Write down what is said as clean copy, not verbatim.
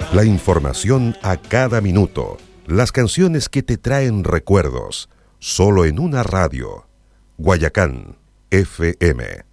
La información a cada minuto. Las canciones que te traen recuerdos. Solo en una radio. Guayacán FM.